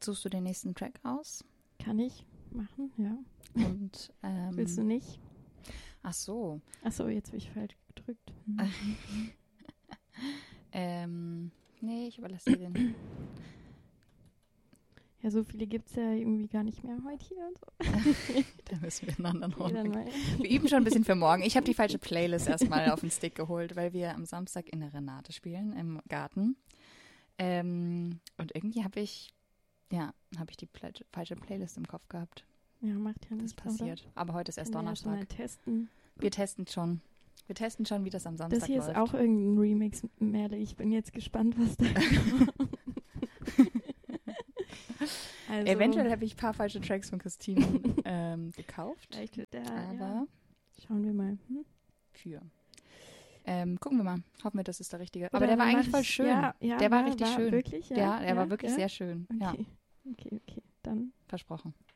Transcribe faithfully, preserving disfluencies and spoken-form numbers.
suchst du den nächsten Track aus. Kann ich machen, ja. Und, ähm, Willst du nicht? Ach so. Ach so, jetzt habe ich falsch gedrückt. Hm. ähm, nee, ich überlasse dir den. Ja, so viele gibt es ja irgendwie gar nicht mehr heute hier und so. Da müssen wir einen anderen Okay, dann Ort. mal. Wir üben schon ein bisschen für morgen. Ich habe die falsche Playlist erstmal auf den Stick geholt, weil wir am Samstag in der Renate spielen, im Garten. Ähm, und irgendwie habe ich, ja, habe ich die Pla- falsche Playlist im Kopf gehabt. Ja, macht ja Das nichts. passiert. Aber heute ist erst Können wir ja schon mal Donnerstag. testen. Wir testen schon. Wir testen schon, wie das am Samstag Das hier läuft. ist auch irgendein Remix, Merle. Ich bin jetzt gespannt, was da kommt. Also, Eventuell habe ich ein paar falsche Tracks von Christine ähm, gekauft. vielleicht wird der, Aber ja. Schauen wir mal. Hm? für. Ähm, gucken wir mal. Hoffen wir, das ist der richtige. Oder Aber der war dann eigentlich mach voll ich- schön. Ja, ja, Der war richtig war schön. Wirklich? Ja, Ja, der ja, war wirklich ja? sehr schön. Ja, Okay, okay, okay. Dann versprochen.